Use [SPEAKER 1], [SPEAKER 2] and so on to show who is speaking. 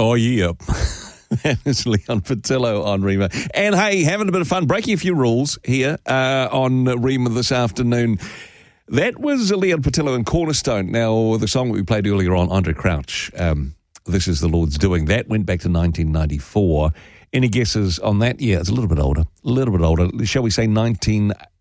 [SPEAKER 1] Oh, yeah. That is Leon Patillo on Rima. And hey, having a bit of fun, breaking a few rules here on Rima this afternoon. That was Leon Patillo and Cornerstone. Now, the song that we played earlier on, Andre Crouch, This Is the Lord's Doing, that went back to 1994. Any guesses on that? Yeah, it's a little bit older. Shall we say